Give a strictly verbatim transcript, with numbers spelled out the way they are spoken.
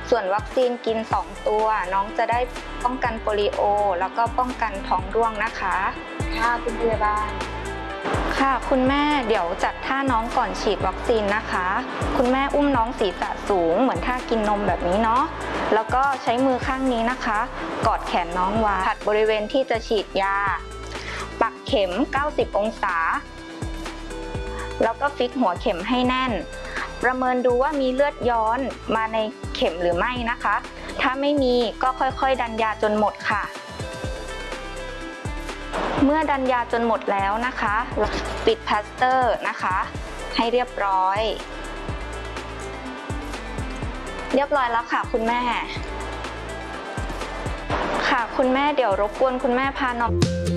ส่วนวัคซีนกินสองตัวน้องจะได้ป้องกันโปลิโอแล้วก็ป้องกันท้องร่วงนะคะค่ะคุณพยาบาลค่ะคุณแม่เดี๋ยวจัดท่าน้องก่อนฉีดวัคซีนนะคะคุณแม่อุ้มน้องศีรษะสูงเหมือนท่ากินนมแบบนี้เนาะแล้วก็ใช้มือข้างนี้นะคะกอดแขนน้องไว้ถัดบริเวณที่จะฉีดยาปักเข็มเก้าสิบองศาแล้วก็ฟิกหัวเข็มให้แน่นประเมินดูว่ามีเลือดย้อนมาในเข็มหรือไม่นะคะถ้าไม่มีก็ค่อยๆดันยาจนหมดค่ะเมื่อดันยาจนหมดแล้วนะคะปิดพลาสเตอร์นะคะให้เรียบร้อยเรียบร้อยแล้วค่ะคุณแม่ค่ะคุณแม่เดี๋ยวรบกวนคุณแม่พาน้อง